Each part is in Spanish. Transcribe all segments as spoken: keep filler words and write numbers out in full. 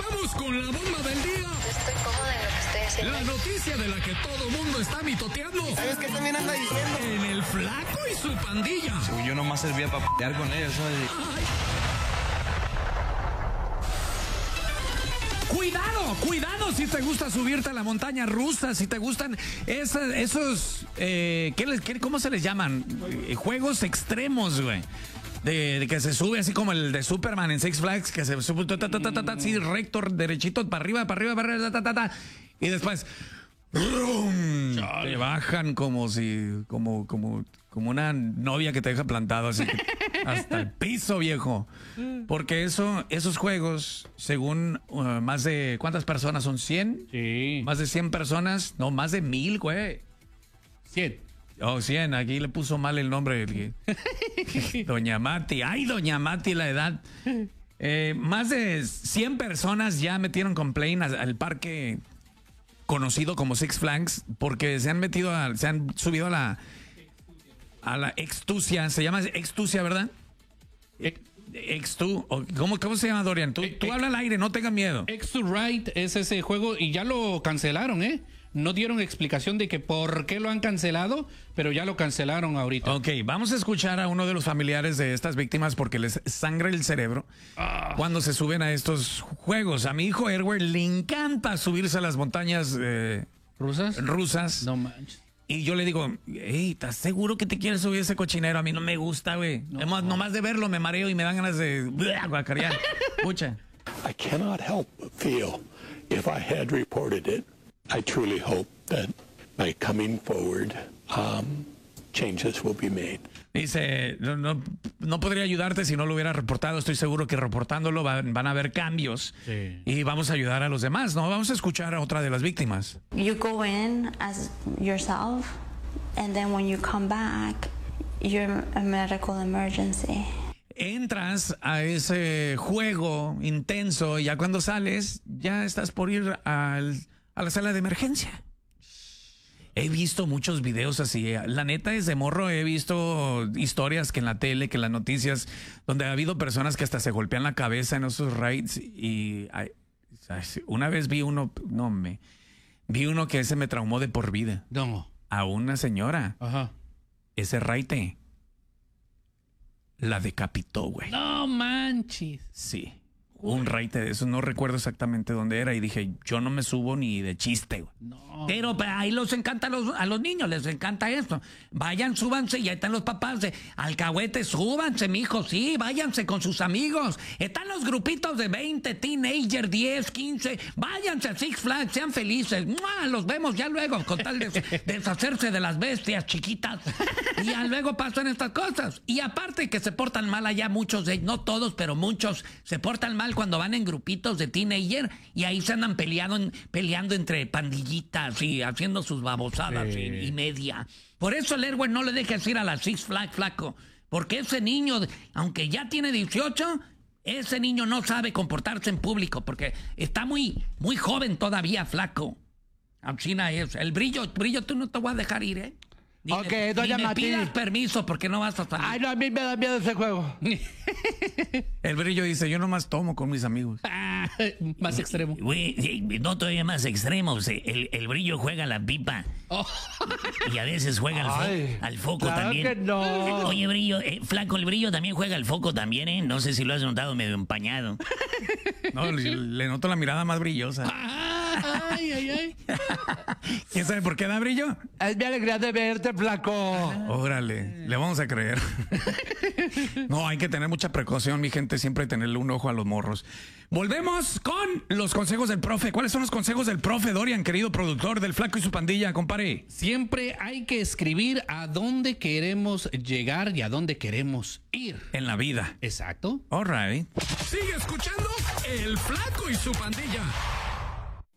Vamos con la bomba del día. Estoy cómoda en lo que estoy haciendo. La noticia de la que todo mundo está mitoteando. ¿Sabes qué también anda diciendo? En el Flaco y su pandilla. Yo nomás servía para pelear con ellos, ¿sabes? Ay. Cuidado, cuidado si te gusta subirte a la montaña rusa, si te gustan esos, esos eh, ¿qué les, qué, ¿cómo se les llaman? Eh, juegos extremos, güey. De, de que se sube así como el de Superman en Six Flags, que se sube ta, ta, ta, ta, ta, así recto, derechito, para arriba, para arriba, para arriba, ta, ta, ta, y después ¡rum! Te bajan como si, como, como, como una novia que te deja plantado así que, hasta el piso, viejo. Porque eso, esos juegos, según uh, más de, ¿cuántas personas son? ¿cien? Sí. Más de cien personas, no, más de mil, güey. cien. Oh, cien, aquí le puso mal el nombre. Doña Mati. Ay, Doña Mati, la edad. Eh, más de cien personas ya metieron complaint al, al parque conocido como Six Flags porque se han metido, a, se han subido a la a la Extusia. Se llama Extusia, ¿verdad? Extu. ¿Cómo, ¿Cómo se llama, Dorian? Tú, tú habla al aire, no tengas miedo. X to Ride es ese juego y ya lo cancelaron, ¿eh? No dieron explicación de que por qué lo han cancelado, pero ya lo cancelaron ahorita. Ok, vamos a escuchar a uno de los familiares de estas víctimas porque les sangra el cerebro ah. cuando se suben a estos juegos. A mi hijo Erwin le encanta subirse a las montañas eh, ¿Rusas? rusas. No manches. Y yo le digo, hey, ¿estás seguro que te quieres subir ese cochinero? A mí no me gusta, güey. No. Nomás, nomás de verlo me mareo y me dan ganas de guacarear. Escucha. I cannot help but feel if I had reported it. I truly hope that by coming forward, um, changes will be made. Dice, no, no, no podría ayudarte si no lo hubiera reportado. Estoy seguro que reportándolo van, van a haber cambios sí. y vamos a ayudar a los demás, ¿no? Vamos a escuchar a otra de las víctimas. You go in as yourself, and then when you come back, you're a medical emergency. Entras a ese juego intenso y ya cuando sales, ya estás por ir al... a la sala de emergencia. He visto muchos videos así. La neta, desde morro he visto historias que en la tele, que en las noticias, donde ha habido personas que hasta se golpean la cabeza en esos raids. Y ay, una vez vi uno, no me, vi uno que ese me traumó de por vida. No. A una señora. Ajá. Ese raite la decapitó, güey. No manches. Sí. Un raite de eso, no recuerdo exactamente dónde era y dije, yo no me subo ni de chiste, güey. No. Pero pues, ahí los encanta a los, a los niños, les encanta esto. Vayan, súbanse, y ahí están los papás de alcahuete, súbanse, mijo, sí, váyanse con sus amigos. Están los grupitos de veinte, teenager, diez, quince, váyanse a Six Flags, sean felices. ¡Mua! Los vemos ya luego, con tal de deshacerse de las bestias chiquitas. Y ya luego pasan estas cosas. Y aparte que se portan mal allá muchos de ellos, no todos, pero muchos se portan mal cuando van en grupitos de teenager y ahí se andan peleando, peleando entre pandillitas y haciendo sus babosadas sí. y, y media. Por eso el Erwin no le dejes ir a la Six Flags, flaco, porque ese niño, aunque ya tiene dieciocho, ese niño no sabe comportarse en público porque está muy, muy joven todavía, flaco. Alcina es. El brillo, brillo, tú no te voy a dejar ir, ¿eh? Ni ok, me, doña ni me Mati. pidas permiso porque no vas a salir. Ay, no, a mí me da miedo ese juego. El brillo dice, yo nomás tomo con mis amigos. Ah, más extremo. Güey, no todavía más extremo. El, el brillo juega a la pipa. Oh. Y a veces juega al, fo al foco claro también. Que no. Oye, brillo, eh, flaco, el brillo también juega al foco también, ¿eh? No sé si lo has notado medio empañado. No, le, le noto la mirada más brillosa. Ay, ay, ay. ¿Quién sabe por qué da brillo? Es mi alegría de verte, flaco. Órale, le vamos a creer. No, hay que tener mucha precaución, mi gente, siempre tenerle un ojo a los morros. Volvemos con los consejos del profe. ¿Cuáles son los consejos del profe, Dorian, querido productor del Flaco y su pandilla, compadre? Siempre hay que escribir a dónde queremos llegar y a dónde queremos ir. En la vida. Exacto. All right. Sigue escuchando El Flaco y su pandilla.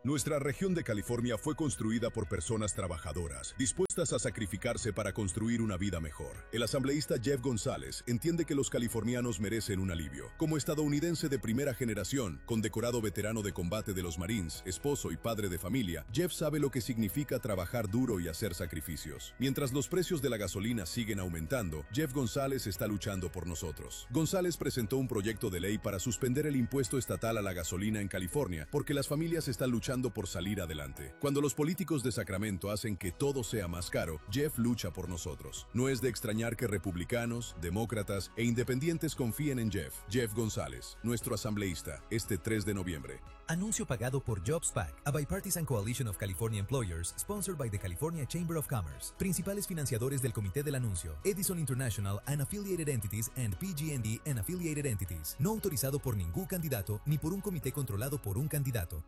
Nuestra región de California fue construida por personas trabajadoras, dispuestas a sacrificarse para construir una vida mejor. El asambleísta Jeff González entiende que los californianos merecen un alivio. Como estadounidense de primera generación, condecorado veterano de combate de los Marines, esposo y padre de familia, Jeff sabe lo que significa trabajar duro y hacer sacrificios. Mientras los precios de la gasolina siguen aumentando, Jeff González está luchando por nosotros. González presentó un proyecto de ley para suspender el impuesto estatal a la gasolina en California, porque las familias están luchando por salir adelante. Cuando los políticos de Sacramento hacen que todo sea más caro, Jeff lucha por nosotros. No es de extrañar que republicanos, demócratas e independientes confíen en Jeff. Jeff González, nuestro asambleísta, este tres de noviembre. Anuncio pagado por JobsPac, a bipartisan coalition of California employers, sponsored by the California Chamber of Commerce. Principales financiadores del comité del anuncio: Edison International and Affiliated Entities and P G and E and Affiliated Entities. No autorizado por ningún candidato ni por un comité controlado por un candidato.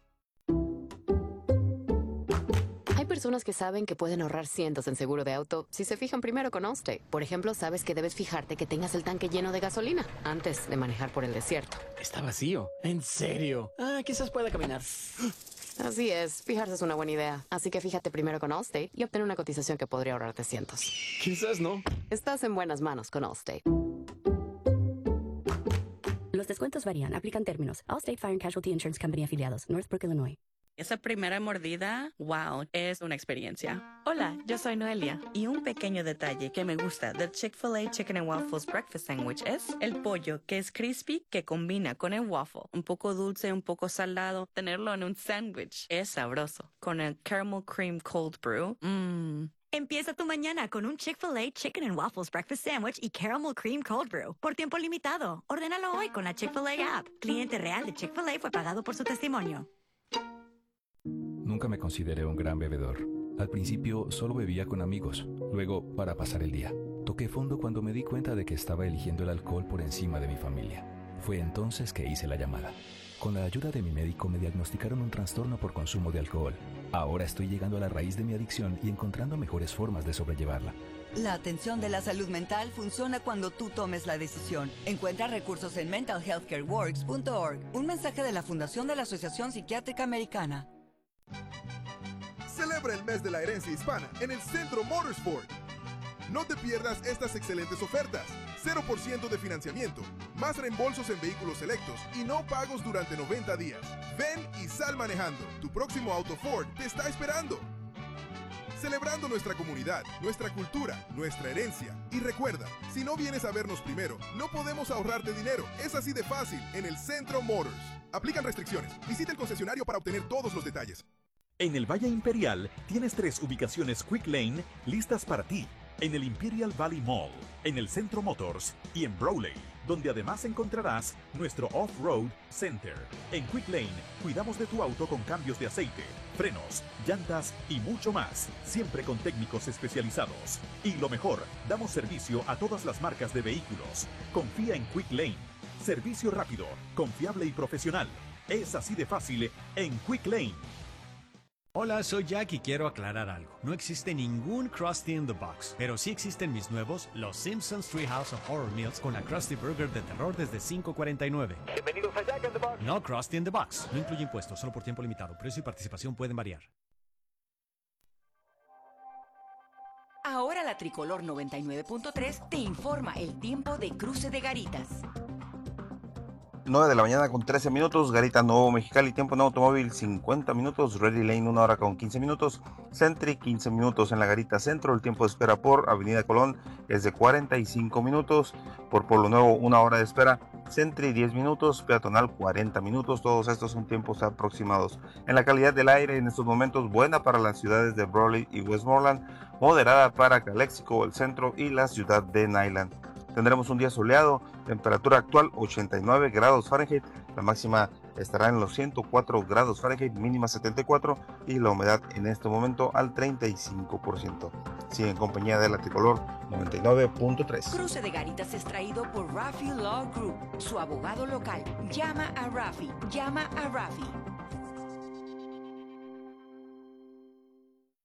Hay personas que saben que pueden ahorrar cientos en seguro de auto si se fijan primero con Allstate. Por ejemplo, sabes que debes fijarte que tengas el tanque lleno de gasolina antes de manejar por el desierto. Está vacío. ¿En serio? Ah, quizás pueda caminar. Así es, fijarse es una buena idea. Así que fíjate primero con Allstate y obtén una cotización que podría ahorrarte cientos. Quizás no. Estás en buenas manos con Allstate. Los descuentos varían. Aplican términos. Allstate Fire and Casualty Insurance Company afiliados. Northbrook, Illinois. Esa primera mordida, wow, es una experiencia. Hola, yo soy Noelia. Y un pequeño detalle que me gusta del Chick-fil-A Chicken and Waffles Breakfast Sandwich es el pollo, que es crispy, que combina con el waffle. Un poco dulce, un poco salado. Tenerlo en un sándwich es sabroso. Con el Caramel Cream Cold Brew, mmm. Empieza tu mañana con un Chick-fil-A Chicken and Waffles Breakfast Sandwich y Caramel Cream Cold Brew. Por tiempo limitado. Ordénalo hoy con la Chick-fil-A app. Cliente real de Chick-fil-A fue pagado por su testimonio. Nunca me consideré un gran bebedor. Al principio solo bebía con amigos, luego para pasar el día. Toqué fondo cuando me di cuenta de que estaba eligiendo el alcohol por encima de mi familia. Fue entonces que hice la llamada. Con la ayuda de mi médico me diagnosticaron un trastorno por consumo de alcohol. Ahora estoy llegando a la raíz de mi adicción y encontrando mejores formas de sobrellevarla. La atención de la salud mental funciona cuando tú tomes la decisión. Encuentra recursos en mental health care works punto org. Un mensaje de la Fundación de la Asociación Psiquiátrica Americana. Celebra el mes de la herencia hispana en el Centro Motorsport. No te pierdas estas excelentes ofertas. cero por ciento de financiamiento, más reembolsos en vehículos selectos y no pagos durante noventa días. Ven y sal manejando. Tu próximo auto Ford te está esperando. Celebrando nuestra comunidad, nuestra cultura, nuestra herencia. Y recuerda, si no vienes a vernos primero, no podemos ahorrarte dinero. Es así de fácil en el Centro Motors. Aplican restricciones. Visita el concesionario para obtener todos los detalles. En el Valle Imperial tienes tres ubicaciones Quick Lane listas para ti. En el Imperial Valley Mall, en el Centro Motors y en Brawley, donde además encontrarás nuestro Off-Road Center. En Quick Lane cuidamos de tu auto con cambios de aceite, frenos, llantas y mucho más, siempre con técnicos especializados. Y lo mejor, damos servicio a todas las marcas de vehículos. Confía en Quick Lane. Servicio rápido, confiable y profesional. Es así de fácil en Quick Lane. Hola, soy Jack y quiero aclarar algo. No existe ningún Krusty in the Box, pero sí existen mis nuevos Los Simpsons Treehouse of Horror Meals con la Krusty Burger de terror desde cinco cuarenta y nueve. Bienvenidos a Jack in the Box. No Krusty in the Box. No incluye impuestos, solo por tiempo limitado. Precio y participación pueden variar. Ahora la Tricolor noventa y nueve punto tres te informa el tiempo de cruce de Garitas. nueve de la mañana con trece minutos, Garita Nuevo Mexicali, tiempo en automóvil cincuenta minutos, Ready Lane una hora con quince minutos, Sentry quince minutos en la Garita Centro, el tiempo de espera por Avenida Colón es de cuarenta y cinco minutos, por Pueblo Nuevo una hora de espera, Sentry diez minutos, Peatonal cuarenta minutos, todos estos son tiempos aproximados. En la calidad del aire en estos momentos buena para las ciudades de Brawley y Westmoreland, moderada para Calexico, el centro y la ciudad de Niland. Tendremos un día soleado, temperatura actual ochenta y nueve grados Fahrenheit, la máxima estará en los ciento cuatro grados Fahrenheit, mínima setenta y cuatro y la humedad en este momento al treinta y cinco por ciento. Sigue en compañía de la Tricolor noventa y nueve punto tres. Cruce de Garitas es traído por Rafi Law Group, su abogado local. Llama a Rafi, llama a Rafi.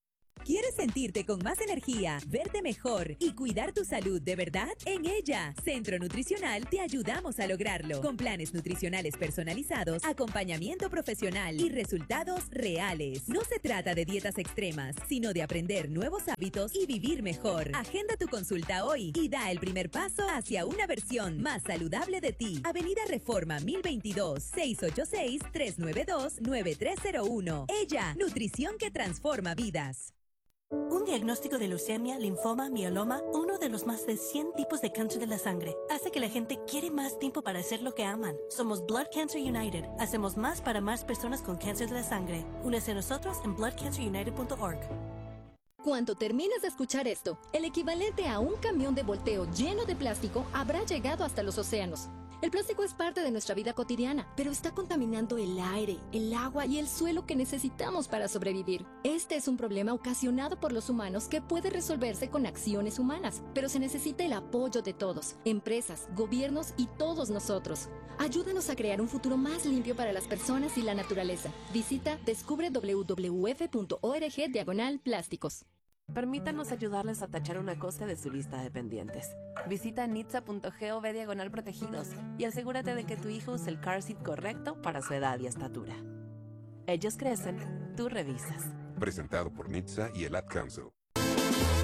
¿Quieres sentirte con más energía, verte mejor y cuidar tu salud de verdad? En ella, Centro Nutricional, te ayudamos a lograrlo. Con planes nutricionales personalizados, acompañamiento profesional y resultados reales. No se trata de dietas extremas, sino de aprender nuevos hábitos y vivir mejor. Agenda tu consulta hoy y da el primer paso hacia una versión más saludable de ti. Avenida Reforma mil veintidós, seis ocho seis, tres nueve dos, nueve tres cero uno. Ella, nutrición que transforma vidas. Un diagnóstico de leucemia, linfoma, mieloma, uno de los más de cien tipos de cáncer de la sangre, hace que la gente quiere más tiempo para hacer lo que aman. Somos Blood Cancer United. Hacemos más para más personas con cáncer de la sangre. Únese a nosotros en blood cancer united punto org. Cuando termines de escuchar esto, el equivalente a un camión de volteo lleno de plástico habrá llegado hasta los océanos. El plástico es parte de nuestra vida cotidiana, pero está contaminando el aire, el agua y el suelo que necesitamos para sobrevivir. Este es un problema ocasionado por los humanos que puede resolverse con acciones humanas, pero se necesita el apoyo de todos, empresas, gobiernos y todos nosotros. Ayúdanos a crear un futuro más limpio para las personas y la naturaleza. Visita descubre w w f punto org diagonal plásticos. Permítanos ayudarles a tachar una cosa de su lista de pendientes. Visita nitsa punto gov diagonal protegidos y asegúrate de que tu hijo use el car seat correcto para su edad y estatura. Ellos crecen, tú revisas. Presentado por N H T S A y el Ad Council.